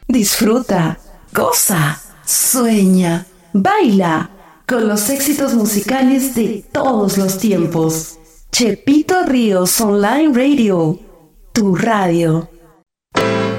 Disfruta, goza, sueña, baila con los éxitos musicales de todos los tiempos. Chepito Ríos Online Radio, tu radio.